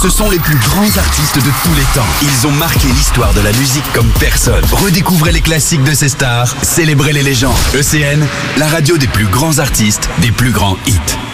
Ce sont les plus grands artistes de tous les temps. Ils ont marqué l'histoire de la musique comme personne. Redécouvrez les classiques de ces stars, célébrez les légendes. ECN, la radio des plus grands artistes, des plus grands hits.